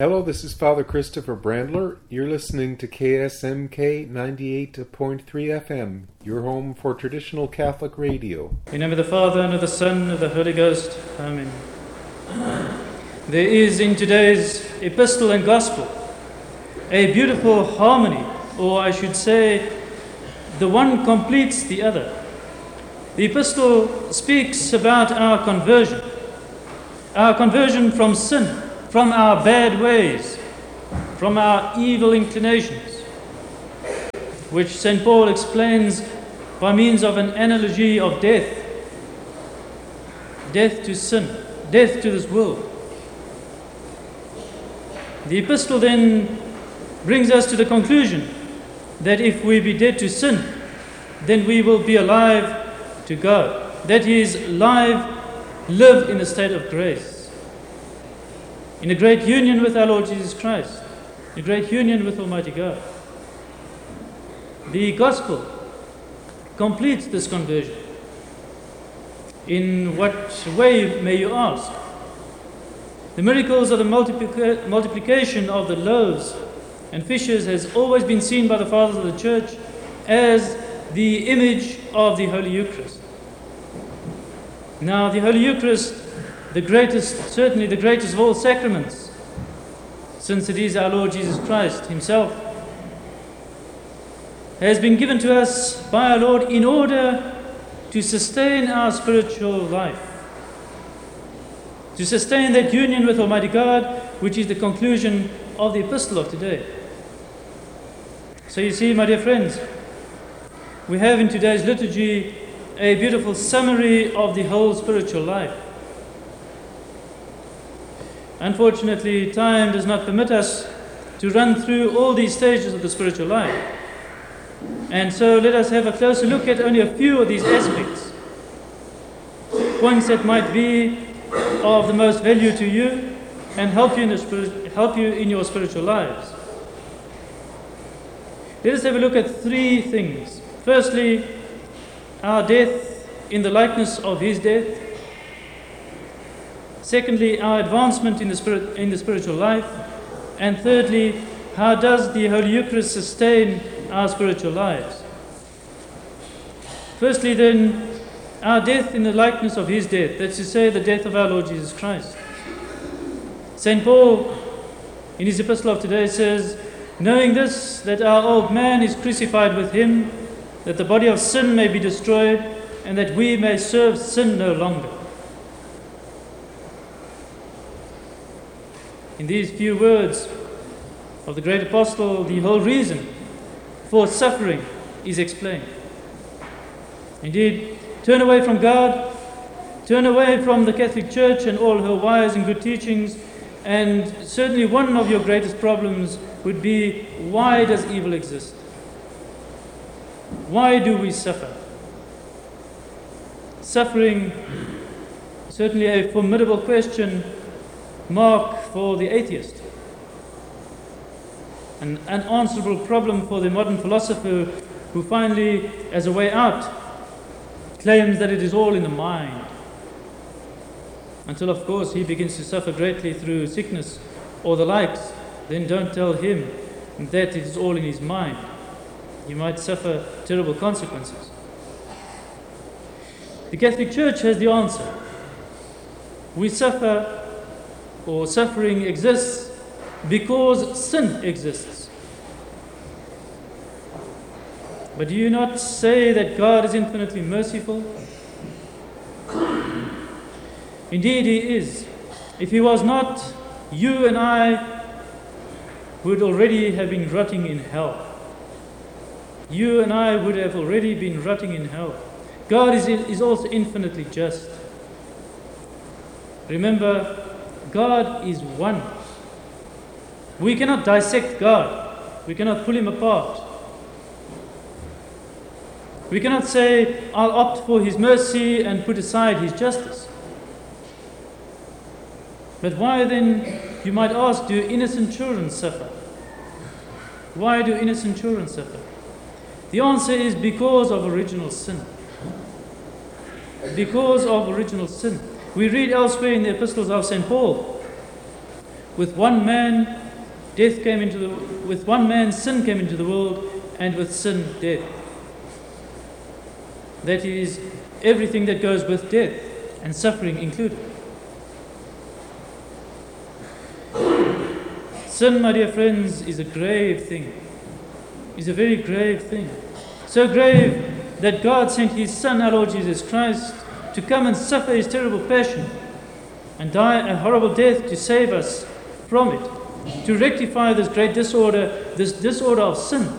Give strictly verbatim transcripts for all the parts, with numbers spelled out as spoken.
Hello, this is Father Christopher Brandler. You're listening to K S M K ninety-eight point three F M, your home for traditional Catholic radio. In the name of the Father, and of the Son, and of the Holy Ghost. Amen. There is in today's epistle and gospel a beautiful harmony, or I should say, the one completes the other. The epistle speaks about our conversion, our conversion from sin, from our bad ways, from our evil inclinations, which Saint Paul explains by means of an analogy of death. Death to sin, death to this world. The epistle then brings us to the conclusion that if we be dead to sin, then we will be alive to God. That is, live, live in a state of grace, in a great union with our Lord Jesus Christ, a great union with Almighty God. The gospel completes this conversion. In what way, may you ask? The miracles of the multiplica- multiplication of the loaves and fishes has always been seen by the fathers of the church as the image of the Holy Eucharist. Now, the Holy Eucharist, the greatest, certainly the greatest of all sacraments, since it is our Lord Jesus Christ himself, has been given to us by our Lord in order to sustain our spiritual life, to sustain that union with Almighty God, which is the conclusion of the epistle of today. So you see, my dear friends, we have in today's liturgy a beautiful summary of the whole spiritual life. Unfortunately, time does not permit us to run through all these stages of the spiritual life. And so let us have a closer look at only a few of these aspects, points that might be of the most value to you and help you in, the spirit, help you in your spiritual lives. Let us have a look at three things. Firstly, our death in the likeness of his death. Secondly, our advancement in the spirit, in the spiritual life. And thirdly, how does the Holy Eucharist sustain our spiritual lives? Firstly, then, our death in the likeness of his death, that's to say, the death of our Lord Jesus Christ. Saint Paul, in his epistle of today, says, knowing this, that our old man is crucified with him, that the body of sin may be destroyed, and that we may serve sin no longer. In these few words of the great apostle, the whole reason for suffering is explained. Indeed, turn away from God, turn away from the Catholic Church and all her wise and good teachings, and certainly one of your greatest problems would be, why does evil exist? Why do we suffer? Suffering, certainly a formidable question mark for the atheist, an unanswerable problem for the modern philosopher who finally, as a way out, claims that it is all in the mind, until of course he begins to suffer greatly through sickness or the likes. Then don't tell him that it is all in his mind. He might suffer terrible consequences. The Catholic Church has the answer. We suffer, or suffering exists, because sin exists. But do you not say that God is infinitely merciful? Indeed, he is. If he was not, you and I would already have been rotting in hell. You and I would have already been rotting in hell. God is, is also infinitely just. Remember, God is one. We cannot dissect God. We cannot pull him apart. We cannot say, I'll opt for his mercy and put aside his justice. But why then, you might ask, do innocent children suffer? Why do innocent children suffer? The answer is because of original sin. Because of original sin. We read elsewhere in the epistles of Saint Paul, with one man, death came into the, with one man, sin came into the world, and with sin, death. That is, everything that goes with death, and suffering included. Sin, my dear friends, is a grave thing. Is a very grave thing. So grave that God sent His Son, our Lord Jesus Christ, to come and suffer His terrible passion and die a horrible death to save us from it, to rectify this great disorder, this disorder of sin.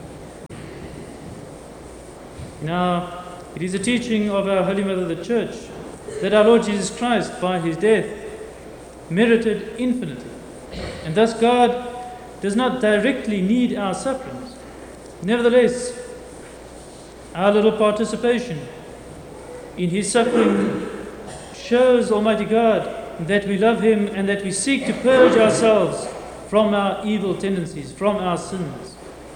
Now, it is a teaching of our Holy Mother the Church that our Lord Jesus Christ, by His death, merited infinitely. And thus God does not directly need our sufferings. Nevertheless, our little participation in His suffering shows Almighty God that we love Him and that we seek to purge ourselves from our evil tendencies, from our sins.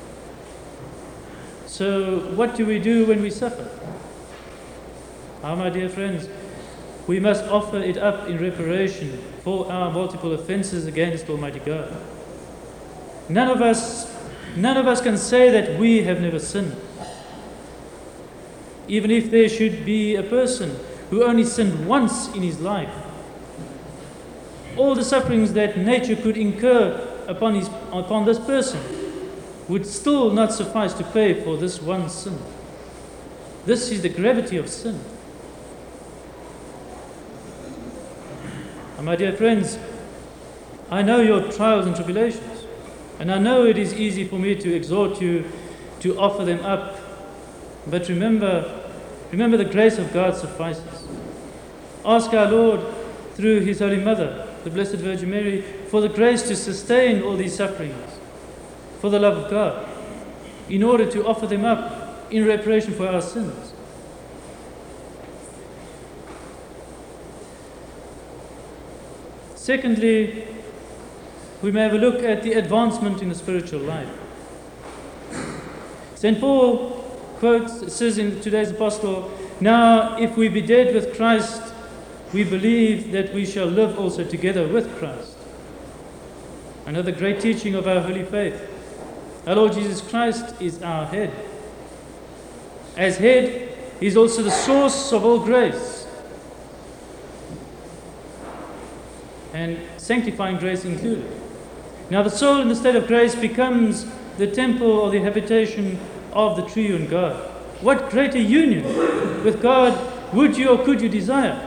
So, what do we do when we suffer? Ah, my dear friends, we must offer it up in reparation for our multiple offenses against Almighty God. None of us, none of us can say that we have never sinned. Even if there should be a person who only sinned once in his life, all the sufferings that nature could incur upon, his, upon this person would still not suffice to pay for this one sin. This is the gravity of sin. And my dear friends, I know your trials and tribulations, and I know it is easy for me to exhort you to offer them up, but remember, remember the grace of God suffices. Ask our Lord, through His Holy Mother, the Blessed Virgin Mary, for the grace to sustain all these sufferings, for the love of God, in order to offer them up in reparation for our sins. Secondly, we may have a look at the advancement in the spiritual life. Saint Paul quotes, says in today's Apostle, "Now, if we be dead with Christ, we believe that we shall live also together with Christ." Another great teaching of our holy faith. Our Lord Jesus Christ is our head. As head, He is also the source of all grace, and sanctifying grace included. Now the soul in the state of grace becomes the temple or the habitation of the triune God. What greater union with God would you or could you desire?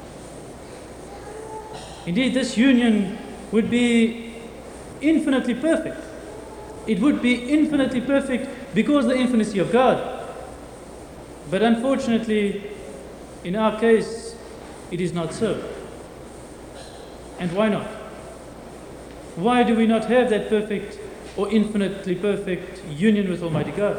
Indeed, this union would be infinitely perfect. It would be infinitely perfect because of the infinity of God. But unfortunately, in our case, it is not so. And why not? Why do we not have that perfect or infinitely perfect union with Almighty God?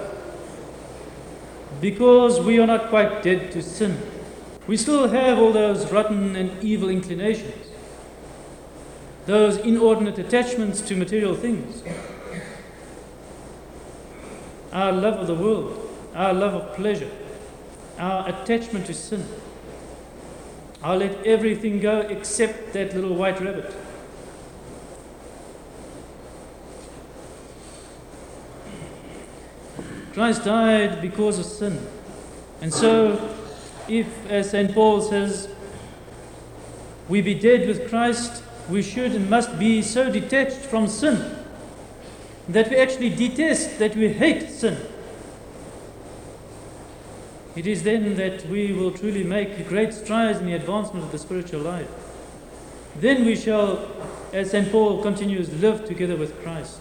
Because we are not quite dead to sin. We still have all those rotten and evil inclinations, those inordinate attachments to material things, our love of the world, our love of pleasure, our attachment to sin. I'll let everything go except that little white rabbit. Christ died because of sin. And so, if, as Saint Paul says, we be dead with Christ, we should and must be so detached from sin that we actually detest, that we hate sin. It is then that we will truly make great strides in the advancement of the spiritual life. Then we shall, as Saint Paul continues, live together with Christ.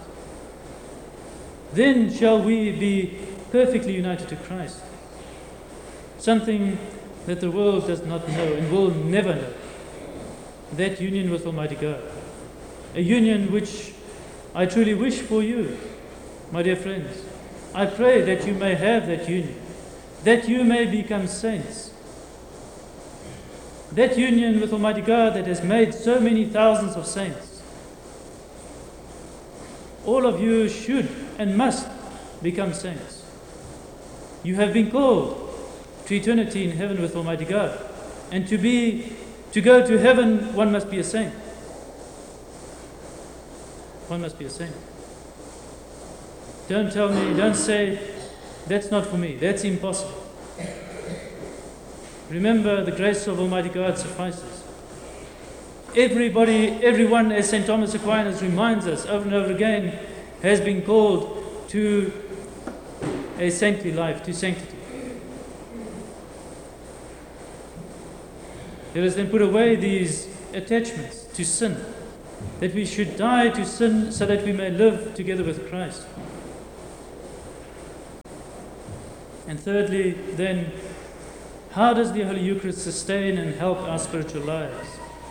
Then shall we be perfectly united to Christ. Something that the world does not know and will never know. That union with Almighty God. A union which I truly wish for you, my dear friends. I pray that you may have that union, that you may become saints. That union with Almighty God that has made so many thousands of saints. All of you should and must become saints. You have been called to eternity in heaven with Almighty God. And to be, to go to heaven, one must be a saint. one must be a saint. Don't tell me, don't say, that's not for me, that's impossible. Remember, the grace of Almighty God suffices. Everybody, everyone, as Saint Thomas Aquinas reminds us over and over again, has been called to a saintly life, to sanctity. Let us then put away these attachments to sin, that we should die to sin so that we may live together with Christ. And thirdly, then, how does the Holy Eucharist sustain and help our spiritual lives?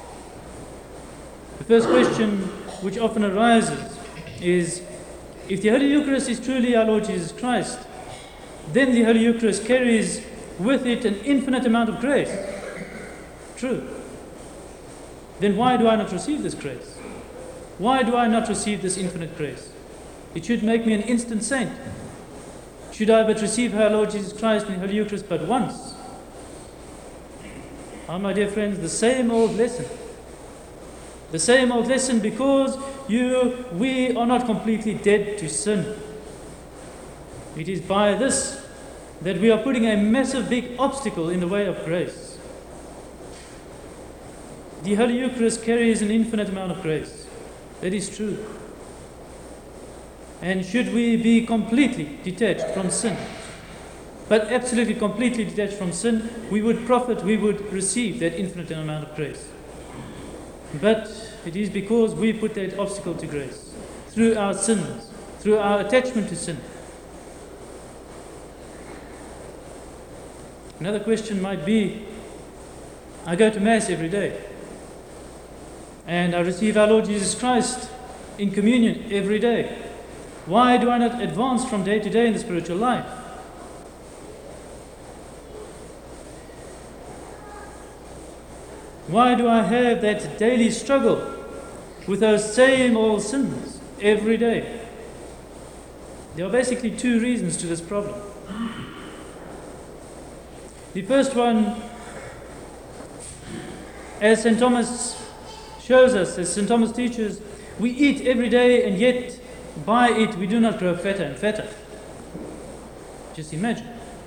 The first question which often arises is, if the Holy Eucharist is truly our Lord Jesus Christ, then the Holy Eucharist carries with it an infinite amount of grace. True. Then why do I not receive this grace? Why do I not receive this infinite grace? It should make me an instant saint. Should I but receive our Lord Jesus Christ in the Holy Eucharist but once? Ah, my dear friends, the same old lesson. The same old lesson, because you, we are not completely dead to sin. It is by this that we are putting a massive big obstacle in the way of grace. The Holy Eucharist carries an infinite amount of grace. That is true. And should we be completely detached from sin, but absolutely completely detached from sin, we would profit, we would receive that infinite amount of grace. But it is because we put that obstacle to grace, through our sins, through our attachment to sin. Another question might be, I go to Mass every day, and I receive our Lord Jesus Christ in communion every day. Why do I not advance from day to day in the spiritual life? Why do I have that daily struggle with those same old sins every day? There are basically two reasons to this problem. The first one, as Saint Thomas shows us, as Saint Thomas teaches, we eat every day and yet by it we do not grow fatter and fatter. Just imagine.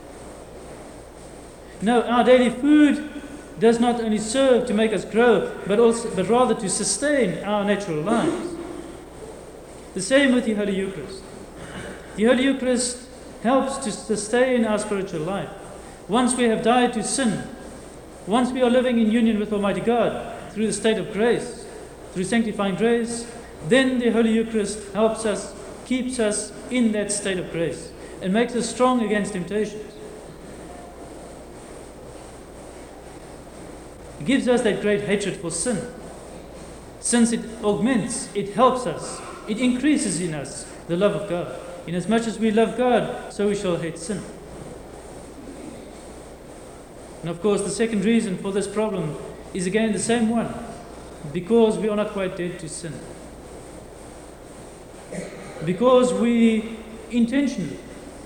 No, our daily food does not only serve to make us grow, but also, but rather to sustain our natural lives. The same with the Holy Eucharist. The Holy Eucharist helps to sustain our spiritual life. Once we have died to sin, once we are living in union with Almighty God through the state of grace, through sanctifying grace, then the Holy Eucharist helps us, keeps us in that state of grace, and makes us strong against temptations. It gives us that great hatred for sin. Since it augments, it helps us, it increases in us the love of God. Inasmuch as we love God, so we shall hate sin. And of course, the second reason for this problem is again the same one, because we are not quite dead to sin. Because we intentionally,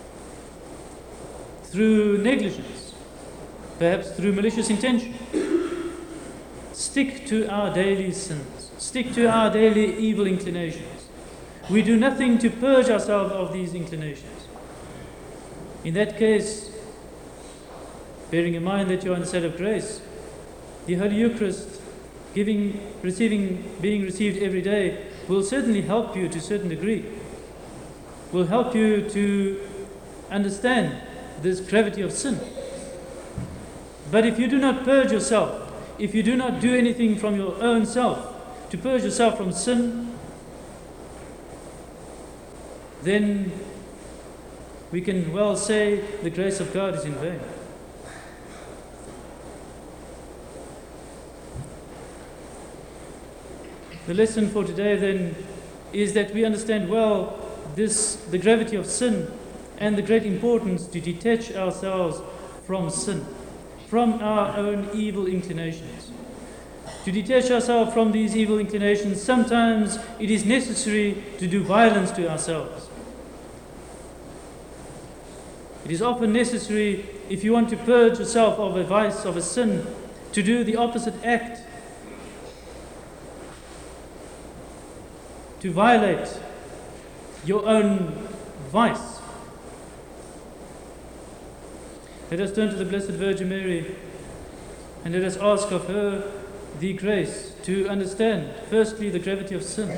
through negligence, perhaps through malicious intention, stick to our daily sins, stick to our daily evil inclinations. We do nothing to purge ourselves of these inclinations. In that case, bearing in mind that you are in the state of grace, the Holy Eucharist, giving, receiving, being received every day, will certainly help you to a certain degree, will help you to understand this gravity of sin. But if you do not purge yourself, if you do not do anything from your own self to purge yourself from sin, then we can well say the grace of God is in vain. The lesson for today then is that we understand well this, the gravity of sin and the great importance to detach ourselves from sin, from our own evil inclinations. To detach ourselves from these evil inclinations, sometimes it is necessary to do violence to ourselves. It is often necessary, if you want to purge yourself of a vice, of a sin, to do the opposite act. to violate your own vice. Let us turn to the Blessed Virgin Mary and let us ask of her the grace to understand, firstly, the gravity of sin,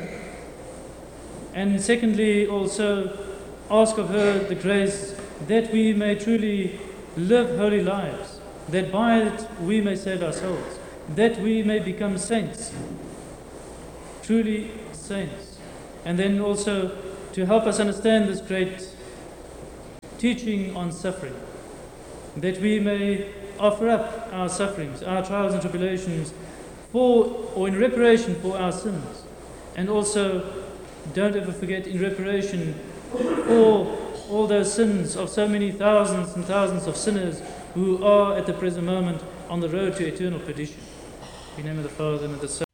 and secondly, also ask of her the grace that we may truly live holy lives, that by it we may save our souls, that we may become saints, truly saints, and then also to help us understand this great teaching on suffering, that we may offer up our sufferings, our trials and tribulations for or in reparation for our sins, and also don't ever forget in reparation for all those sins of so many thousands and thousands of sinners who are at the present moment on the road to eternal perdition. In the name of the Father and of the Son